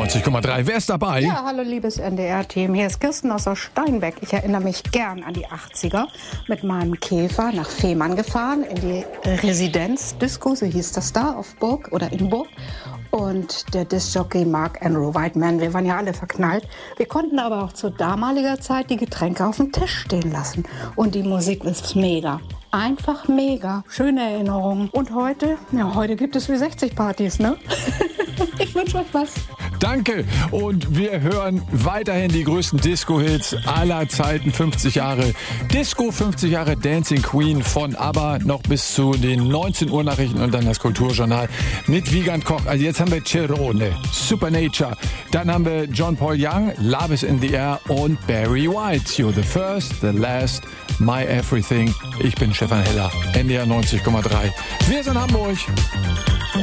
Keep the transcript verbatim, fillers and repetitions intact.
neunzig Komma drei. Wer ist dabei? Ja, hallo liebes N D R-Team. Hier ist Kirsten aus Steinbeck. Ich erinnere mich gern an die achtziger. Mit meinem Käfer nach Fehmarn gefahren, in die Residenz Disco, so hieß das da, auf Burg oder in Burg. Und der Discjockey Mark Andrew Whiteman, wir waren ja alle verknallt. Wir konnten aber auch zu damaliger Zeit die Getränke auf dem Tisch stehen lassen. Und die Musik ist mega. Einfach mega. Schöne Erinnerungen. Und heute? Ja, heute gibt es wie sechzig Partys, ne? Ich wünsche euch was. Danke. Und wir hören weiterhin die größten Disco-Hits aller Zeiten. fünfzig Jahre Disco, fünfzig Jahre Dancing Queen von ABBA, noch bis zu den neunzehn Uhr Nachrichten und dann das Kulturjournal mit Wiegand Koch. Also jetzt haben wir Cerrone, Supernature. Dann haben wir John Paul Young, Love is in the Air und Barry White. You're the first, the last, my everything. Ich bin Stefan Heller, N D R neunzig Komma drei. Wir sind Hamburg.